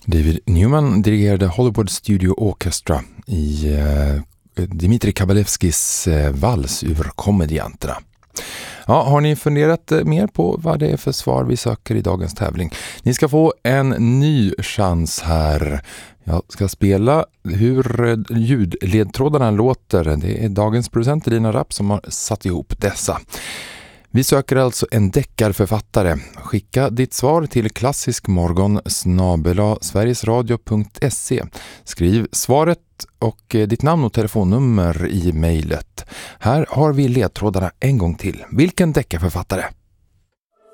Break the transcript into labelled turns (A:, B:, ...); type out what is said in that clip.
A: David Newman dirigerade Hollywood Studio Orchestra i Dmitrij Kabalevskis vals ur Komedianterna. Ja, har ni funderat mer på vad det är för svar vi söker i dagens tävling? Ni ska få en ny chans här. Jag ska spela hur ljudledtrådarna låter. Det är dagens producent Elina Rapp som har satt ihop dessa. Vi söker alltså en deckarförfattare. Skicka ditt svar till klassiskmorgon@sverigesradio.se. Skriv svaret och ditt namn och telefonnummer i mejlet. Här har vi ledtrådarna en gång till. Vilken deckarförfattare?